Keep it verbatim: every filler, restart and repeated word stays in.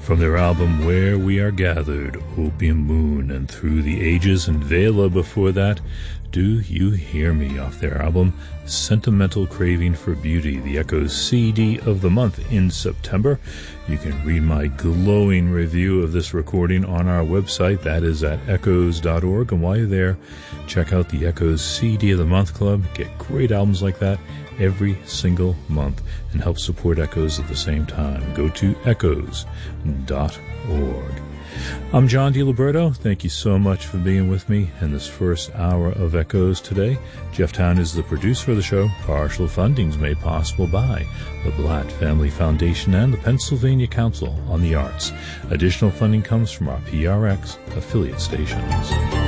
From their album Where We Are Gathered, Opium Moon, and Through the Ages, and Vela before that, Do You Hear Me, off their album Sentimental Craving for Beauty, the Echoes C D of the month in September. You can read my glowing review of this recording on our website. That is at echoes dot org. And while you're there, check out the Echoes C D of the Month Club. Get great albums like that every single month and help support Echoes at the same time. Go to echoes dot org. I'm John DiLiberto. Thank you so much for being with me in this first hour of Echoes today. Jeff Town is the producer of the show. Partial funding is made possible by the Blatt Family Foundation and the Pennsylvania Council on the Arts. Additional funding comes from our P R X affiliate stations.